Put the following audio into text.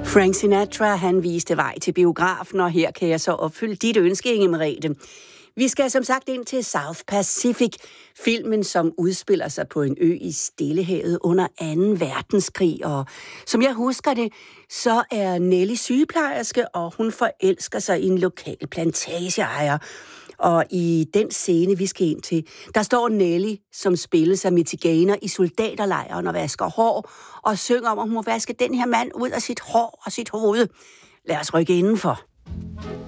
Frank Sinatra, han viste vej til biografen, og her kan jeg så opfylde dit ønske, Inge Merete. Vi skal som sagt ind til South Pacific, filmen som udspiller sig på en ø i Stillehavet under 2. verdenskrig. Og som jeg husker det, så er Nelly sygeplejerske, og hun forelsker sig i en lokal plantageejer. Og i den scene, vi skal ind til, der står Nelly, som spilles af Mitzi Gaynor i soldaterlejren og vasker hår, og synger om, at hun må vaske den her mand ud af sit hår og sit hoved. Lad os rykke indenfor.